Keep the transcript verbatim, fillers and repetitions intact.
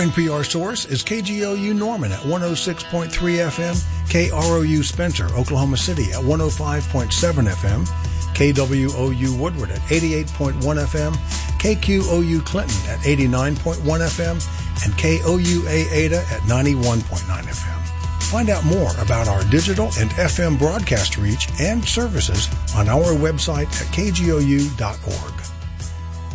Our N P R source is K G O U Norman at one oh six point three F M, K R O U Spencer, Oklahoma City at one oh five point seven F M, K W O U Woodward at eighty-eight point one F M, K Q O U Clinton at eighty-nine point one F M, and K O U A Ada at ninety-one point nine F M. Find out more about our digital and F M broadcast reach and services on our website at K G O U dot org.